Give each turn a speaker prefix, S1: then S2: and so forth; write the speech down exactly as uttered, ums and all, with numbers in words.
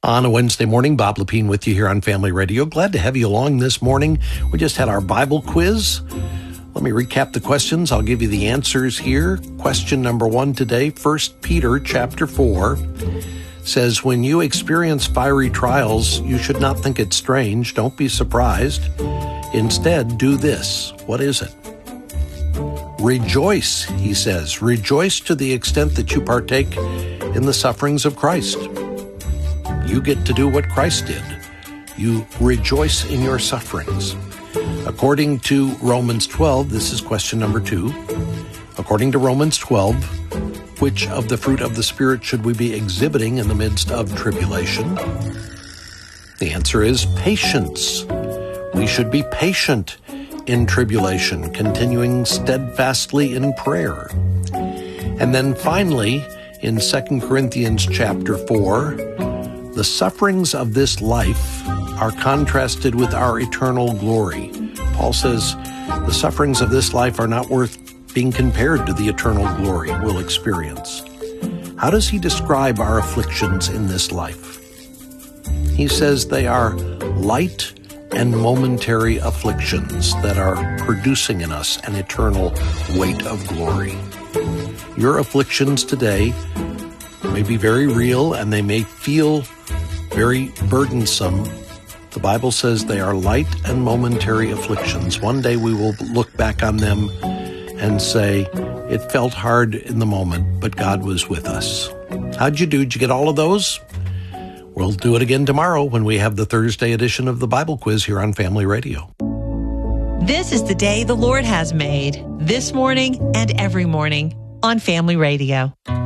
S1: On a Wednesday morning, Bob Lepine with you here on Family Radio. Glad to have you along this morning. We just had our Bible quiz. Let me recap the questions. I'll give you the answers here. Question number one today, First Peter chapter four, says, when you experience fiery trials, you should not think it strange. Don't be surprised. Instead, do this. What is it? Rejoice, he says. Rejoice to the extent that you partake in the sufferings of Christ. You get to do what Christ did. You rejoice in your sufferings. According to Romans twelve, this is question number two. According to Romans twelve, which of the fruit of the Spirit should we be exhibiting in the midst of tribulation? The answer is patience. We should be patient in tribulation, continuing steadfastly in prayer. And then finally, in Second Corinthians chapter four, the sufferings of this life are contrasted with our eternal glory. Paul says the sufferings of this life are not worth being compared to the eternal glory we'll experience. How does he describe our afflictions in this life? He says they are light and momentary afflictions that are producing in us an eternal weight of glory. Your afflictions today may be very real and they may feel very burdensome. The Bible says they are light and momentary afflictions. One day we will look back on them and say, it felt hard in the moment, but God was with us. How'd you do? Did you get all of those? We'll do it again tomorrow when we have the Thursday edition of the Bible Quiz here on Family Radio.
S2: This is the day the Lord has made, this morning and every morning on Family Radio.